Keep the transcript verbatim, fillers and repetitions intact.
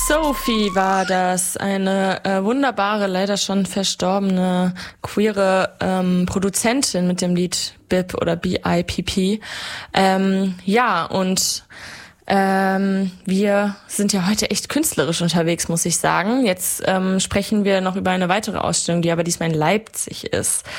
Sophie war das, eine äh, wunderbare, leider schon verstorbene queere ähm, Produzentin mit dem Lied B I P oder B I P P. Ähm, ja, und ähm, wir sind ja heute echt künstlerisch unterwegs, muss ich sagen. Jetzt ähm, sprechen wir noch über eine weitere Ausstellung, die aber diesmal in Leipzig ist.